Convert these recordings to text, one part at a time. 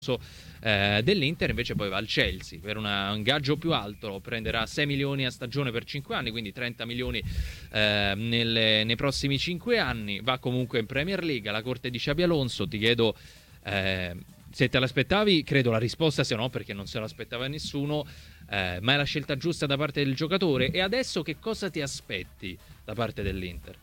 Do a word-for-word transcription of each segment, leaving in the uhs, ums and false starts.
eh, dell'Inter, invece poi va al Chelsea per una, un gaggio più alto, prenderà sei milioni a stagione per cinque anni, quindi trenta milioni eh, nelle, nei prossimi cinque anni, va comunque in Premier League alla corte di Xabi Alonso. Ti chiedo eh, se te l'aspettavi. Credo la risposta sia no, perché non se l'aspettava nessuno, eh, ma è la scelta giusta da parte del giocatore. E adesso che cosa ti aspetti da parte dell'Inter?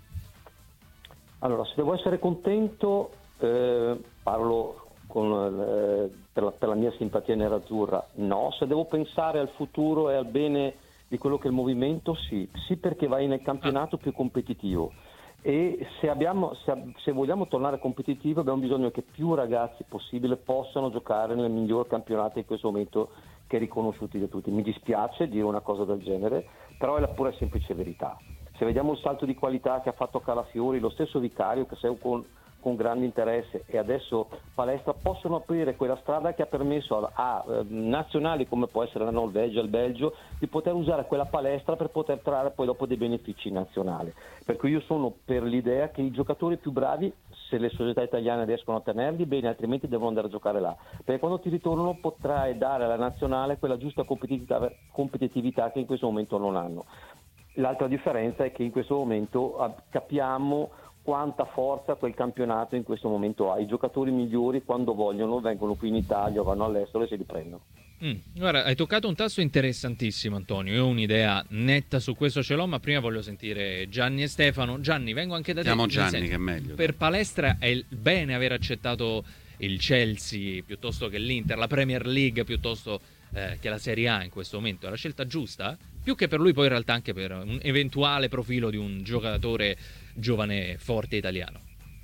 Allora, se devo essere contento, eh, parlo con, eh, per, la, per la mia simpatia nerazzurra, no. Se devo pensare al futuro e al bene di quello che è il movimento, sì, sì, perché vai nel campionato più competitivo, e se, abbiamo, se, se vogliamo tornare competitivi abbiamo bisogno che più ragazzi possibile possano giocare nel miglior campionato in questo momento, che è riconosciuti da tutti. Mi dispiace dire una cosa del genere, però è la pura e semplice verità. Se vediamo il salto di qualità che ha fatto Calafiori, lo stesso Vicario che segue con con grande interesse, e adesso Palestra, possono aprire quella strada che ha permesso a, a eh, nazionali come può essere la Norvegia, il Belgio, di poter usare quella palestra per poter trarre poi dopo dei benefici nazionali. Per cui io sono per l'idea che i giocatori più bravi, se le società italiane riescono a tenerli bene, altrimenti devono andare a giocare là, perché quando ti ritornano potrai dare alla nazionale quella giusta competitività, competitività che in questo momento non hanno. L'altra differenza è che in questo momento capiamo quanta forza quel campionato in questo momento ha. I giocatori migliori, quando vogliono, vengono qui in Italia o vanno all'estero e si riprendono. Mm. Guarda, hai toccato un tasto interessantissimo, Antonio. Io ho un'idea netta su questo ce l'ho, ma prima voglio sentire Gianni e Stefano. Gianni, vengo anche da te. Chiamo Gianni, che è meglio. Per Palestra è il bene aver accettato il Chelsea piuttosto che l'Inter, la Premier League piuttosto eh, che la Serie A in questo momento. È la scelta giusta? Più che per lui, poi in realtà anche per un eventuale profilo di un giocatore giovane forte italiano.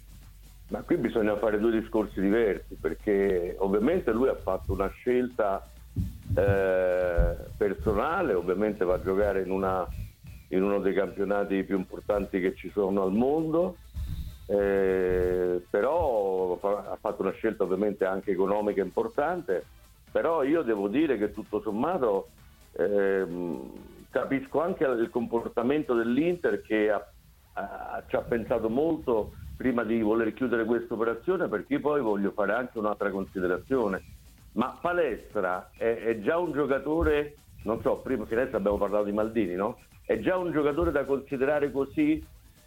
Ma qui bisogna fare due discorsi diversi, perché ovviamente lui ha fatto una scelta eh, personale, ovviamente va a giocare in, una, in uno dei campionati più importanti che ci sono al mondo, eh, però ha fatto una scelta ovviamente anche economica importante, però io devo dire che tutto sommato eh, capisco anche il comportamento dell'Inter, che ha Uh, ci ha pensato molto prima di voler chiudere questa operazione, perché poi voglio fare anche un'altra considerazione. Ma Palestra è, è già un giocatore, non so, prima finestra abbiamo parlato di Maldini, no? È già un giocatore da considerare così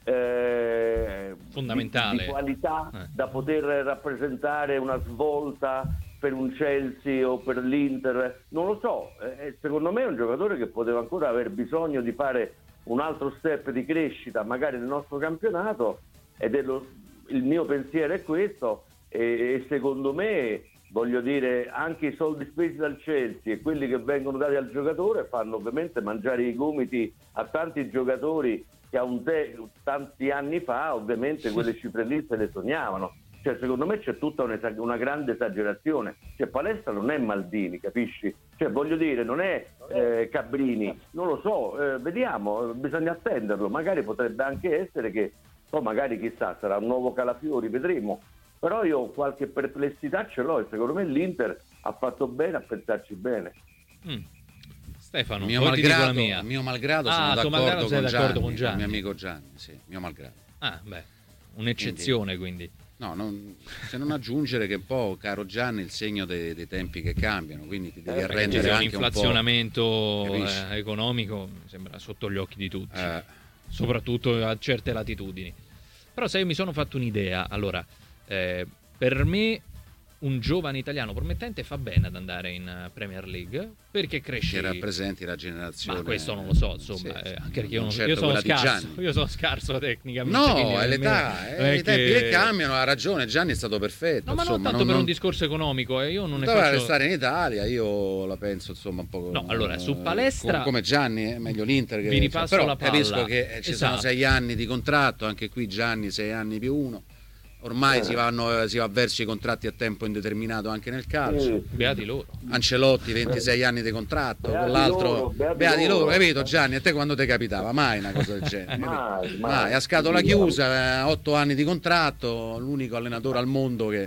eh, fondamentale, di, di qualità, eh. da poter rappresentare una svolta per un Chelsea o per l'Inter, non lo so. Eh, secondo me è un giocatore che poteva ancora aver bisogno di fare un altro step di crescita magari nel nostro campionato, ed è lo, il mio pensiero è questo, e, e secondo me, voglio dire, anche i soldi spesi dal Chelsea e quelli che vengono dati al giocatore fanno ovviamente mangiare i gomiti a tanti giocatori che a un te, tanti anni fa ovviamente quelle cifre lì se le sognavano. Cioè, secondo me c'è tutta una grande esagerazione. Cioè, Palestra non è Maldini, capisci? Cioè, voglio dire, non è eh, Cabrini, non lo so, eh, vediamo, bisogna attenderlo. Magari potrebbe anche essere che, poi magari chissà, sarà un nuovo Calafiori, vedremo. Però io qualche perplessità ce l'ho, e secondo me l'Inter ha fatto bene a pensarci bene. Mm. Stefano, mio poi ti dico la malgrado, mia. mio malgrado ah, sono d'accordo, malgrado sei con, d'accordo Gianni, con Gianni, con mio amico Gianni, sì, mio malgrado. Ah, beh, un'eccezione quindi. quindi. No, non, se non aggiungere che un po', caro Gianni, il segno dei, dei tempi che cambiano, quindi ti devi eh, arrendere anche un inflazionamento un po', eh, economico, mi sembra sotto gli occhi di tutti, eh. soprattutto a certe latitudini. Però se io mi sono fatto un'idea, allora, eh, per me un giovane italiano promettente fa bene ad andare in Premier League, perché cresce, che rappresenti la generazione. Ma questo non lo so, insomma, sì, eh, anche perché io, non, certo io sono scarso, Gianni. io sono scarso tecnicamente. No, è l'età, è i tempi che... che cambiano, ha ragione, Gianni è stato perfetto. No, ma insomma, non tanto non, per non... un discorso economico, eh, io non ne doveva faccio... restare in Italia, io la penso insomma un po'. No, allora, su Palestra... Come Gianni, è meglio l'Inter che... Vi ripasso cioè, però la palla. Capisco che ci esatto. sono sei anni di contratto, anche qui Gianni sei anni più uno. Ormai eh. si, vanno, si va verso i contratti a tempo indeterminato anche nel calcio. Eh. Beati loro. Ancelotti ventisei anni di contratto, beati con l'altro loro, beati beati loro, loro. capito Gianni? A te quando ti capitava? Mai una cosa del genere. mai, mai, mai, a scatola chiusa, otto anni di contratto, l'unico allenatore al mondo che,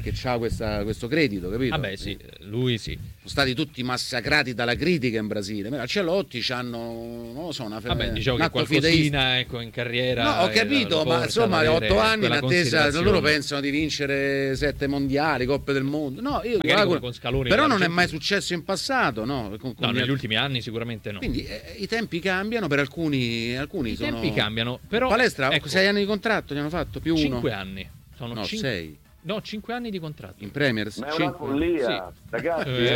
perché c'ha questa, questo credito, capito? Vabbè, sì, lui sì. Sono stati tutti massacrati dalla critica in Brasile. Ma Ancelotti c'hanno, non lo so, una Vabbè, diciamo un che atto qualcosina fideista. ecco, in carriera. No, ho eh, capito, lo ma porta insomma, ad avere otto anni in quella attesa, considerazione. loro pensano di vincere sette mondiali, Coppe del Mondo. No, io Magari auguro- come con Scaloni però non è l'Argentina. mai successo in passato, no? Con- con No, gli negli altri- ultimi anni sicuramente no. Quindi eh, i tempi cambiano per alcuni, alcuni I sono... tempi cambiano, però Palestra, ecco, sei anni di contratto gli hanno fatto, più uno? cinque anni. Sono No, cin- sei. No, cinque anni di contratto. In Premier, Ma è una cinque. follia, Sì. ragazzi. Eh,